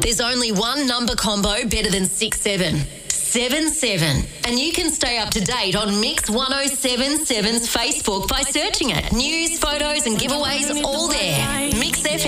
There's only one number combo better than 6-7. 7-7. And you can stay up to date on Mix 1077's Facebook by searching it. News, photos and giveaways all there. Mix FM.